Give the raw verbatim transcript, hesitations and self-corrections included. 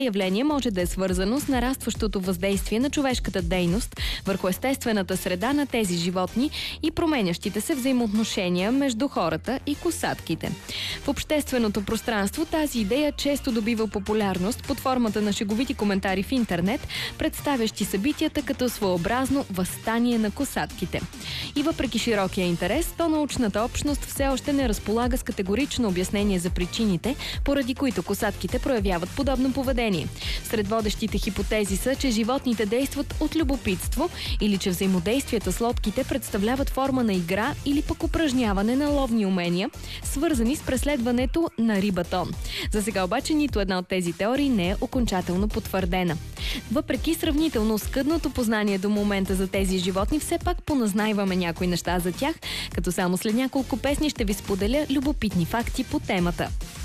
явление може да е свързано с нарастващото въздействие на човешката дейност върху естествената среда на тези животни и променящите се взаимоотношения между хората и косатките. В общественото пространство тази идея често добива популярност под формата на шеговити коментари в интернет, представящи събитията като своеобразно възстание на косатките. И въпреки широкия интерес, то научната общност все още не разполага с категорично обяснение за причините, поради които косатките проявяват подобно поведение. Сред водещите хипотези са, че животните действат от любопитство или че взаимодействията с лодките представляват форма на игра или пък упражняване на ловни умения, свързани с преследването на рибатон. За сега обаче нито една от тези теории не е окончателно потвърдена. Въпреки сравнително скъдното познание до момента за тези животни, все пак поназнайваме някои неща за тях, като само след няколко песни ще ви споделя любопитни факти по темата.